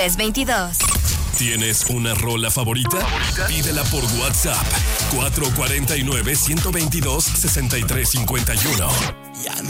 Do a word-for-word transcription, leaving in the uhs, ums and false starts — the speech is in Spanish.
tres dos dos. ¿Tienes una rola favorita? ¿Favorita? Pídela por WhatsApp cuatro cuatro nueve, uno dos dos, seis tres cinco uno. Ya no